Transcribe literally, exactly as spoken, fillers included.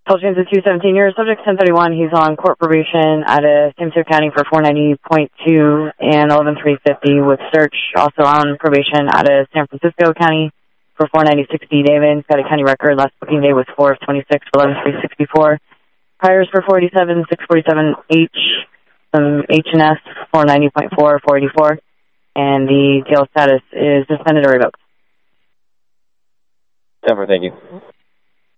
Paul James is two seventeen years, subject ten thirty-one. He's on court probation out of San Mateo County for four ninety point two and eleven three fifty with search. Also on probation out of San Francisco County for four ninety sixty. David. He's got a county record. Last booking day was four of twenty-six for eleven three sixty-four. Priors for four eighty-seven, six forty-seven H, some H and S, four ninety point four, four eighty-four. And the jail status is suspended or revoked. Denver, thank you.